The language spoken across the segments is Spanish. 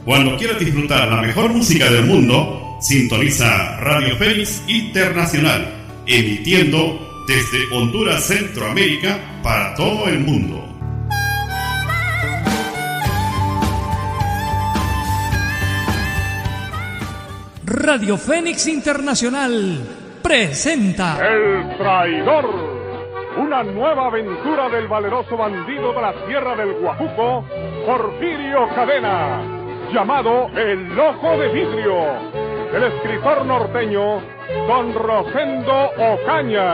Cuando quieras disfrutar la mejor música del mundo, sintoniza Radio Fénix Internacional, emitiendo desde Honduras, Centroamérica, para todo el mundo. Radio Fénix Internacional presenta El Traidor, una nueva aventura del valeroso bandido de la tierra del Guajuco, Porfirio Cadena, llamado El Ojo de Vidrio, del escritor norteño Don Rosendo Ocaña.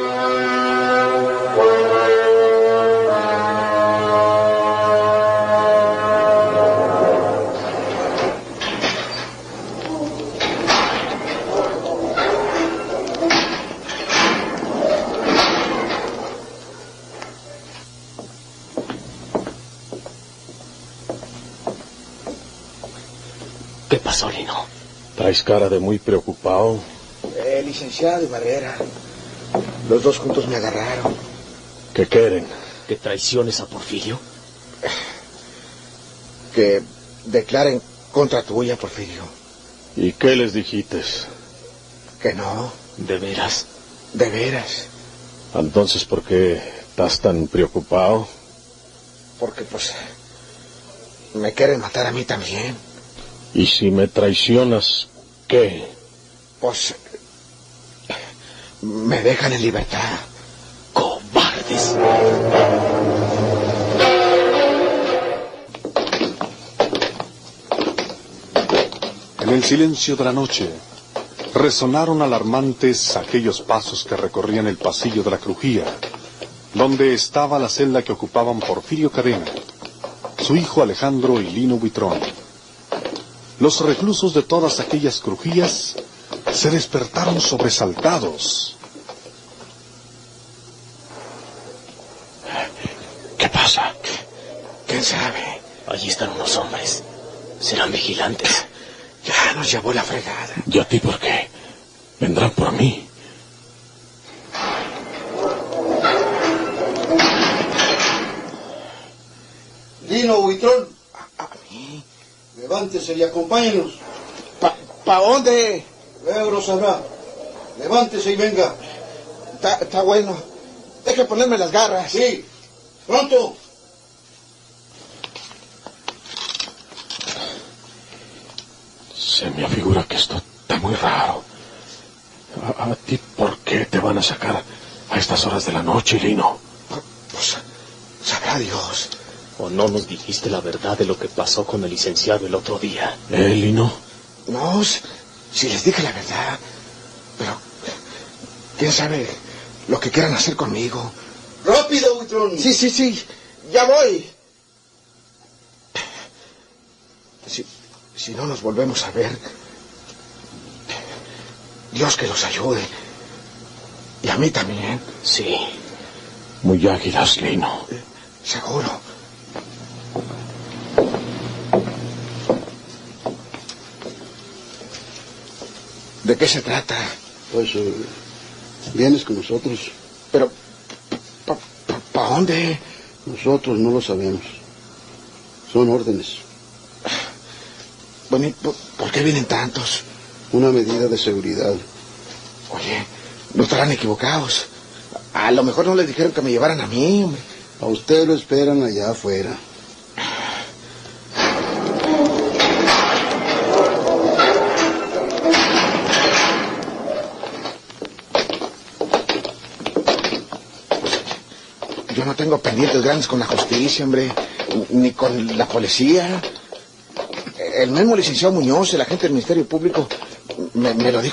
¿Qué pasó, Lino? Traes cara de muy preocupado. Licenciado y Barrera, los dos juntos me agarraron. ¿Qué quieren? ¿Que traiciones a Porfirio? Que declaren contra tuya, Porfirio. ¿Y qué les dijiste? Que no. ¿De veras? De veras. Entonces, ¿por qué estás tan preocupado? Porque, pues, me quieren matar a mí también. ¿Y si me traicionas, qué? Pues, me dejan en libertad. ¡Cobardes! En el silencio de la noche, resonaron alarmantes aquellos pasos que recorrían el pasillo de la crujía, donde estaba la celda que ocupaban Porfirio Cadena, su hijo Alejandro y Lino Buitrón. Los reclusos de todas aquellas crujías se despertaron sobresaltados. ¿Qué pasa? ¿Quién sabe? Allí están unos hombres. Serán vigilantes. Ya nos llevó la fregada. ¿Y a ti por qué? Vendrán por mí. Lino Buitrón, ¿A mí? levántese y acompáñenos. ¿Pa dónde? Luego sabrá. Levántese y venga. Está bueno. Deje ponerme las garras. Sí, pronto. Se me afigura que esto está muy raro. ¿A ti por qué te van a sacar a estas horas de la noche, Lino? Pues, sabrá Dios. ¿O no nos dijiste la verdad de lo que pasó con el licenciado el otro día? Lino? No, si les dije la verdad. Pero, ¿quién sabe lo que quieran hacer conmigo? Rápido, Buitrón. Sí, ya voy. Si no nos volvemos a ver, Dios que los ayude. Y a mí también. Sí. Muy águilas, Lino. Seguro. ¿De qué se trata? Pues, vienes con nosotros. Pero, ¿pa dónde? Nosotros no lo sabemos. Son órdenes. Bueno, ¿por qué vienen tantos? Una medida de seguridad. Oye, no estarán equivocados. A lo mejor no les dijeron que me llevaran a mí, hombre. A usted lo esperan allá afuera. Yo no tengo pendientes grandes con la justicia, hombre, ni con la policía. El mismo licenciado Muñoz, el agente del Ministerio Público, me lo dijo.